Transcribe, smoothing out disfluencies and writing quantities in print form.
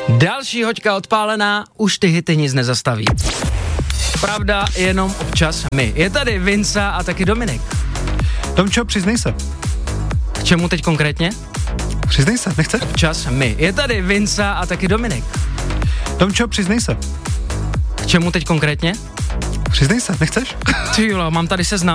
Další hoďka odpálená, už ty hity nic nezastaví. Pravda, jenom občas my. Je tady Vinca a taky Dominik. Tomčo, přiznej se. K čemu teď konkrétně? Přiznej se, nechceš? Občas my. Je tady Vinca a taky Dominik. Tomčo, přiznej se. K čemu teď konkrétně? Přiznej se, nechceš? Ty jo, mám tady seznam.